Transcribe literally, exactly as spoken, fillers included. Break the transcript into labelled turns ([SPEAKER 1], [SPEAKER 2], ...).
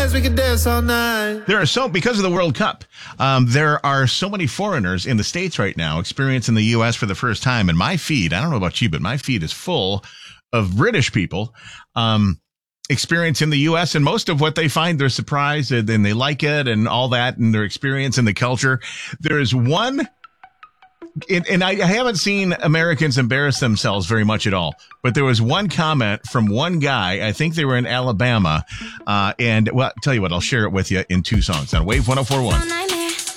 [SPEAKER 1] dance, we can dance all night.
[SPEAKER 2] There are so, because of the World Cup, um, there are so many foreigners in the States right now experiencing the U S for the first time. And my feed, I don't know about you, but my feed is full of British people um, experiencing the U S, and most of what they find, they're surprised and, and they like it and all that, and their experience in the culture. There is one, and, and I haven't seen Americans embarrass themselves very much at all, but there was one comment from one guy. I think they were in Alabama. Uh, and well, I'll tell you what, I'll share it with you in two songs on Wave one oh four point one.